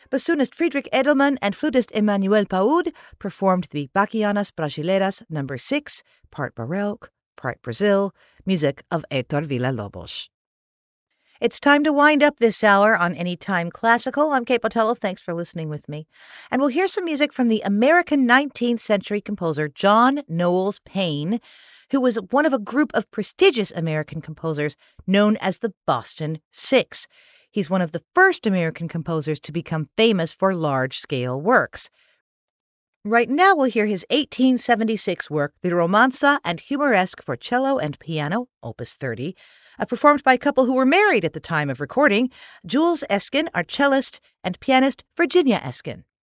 Bassoonist Friedrich Edelmann and flutist Emmanuel Paud performed the Bachianas Brasileiras No. 6, part Baroque, part Brazil, music of Heitor Villa-Lobos. It's time to wind up this hour on Anytime Classical. I'm Kate Botello. Thanks for listening with me. And we'll hear some music from the American 19th century composer John Knowles Paine, who was one of a group of prestigious American composers known as the Boston Six. He's one of the first American composers to become famous for large-scale works. Right now we'll hear his 1876 work, the Romanza and Humoresque for Cello and Piano, Opus 30, performed by a couple who were married at the time of recording, Jules Eskin, our cellist, and pianist Virginia Eskin.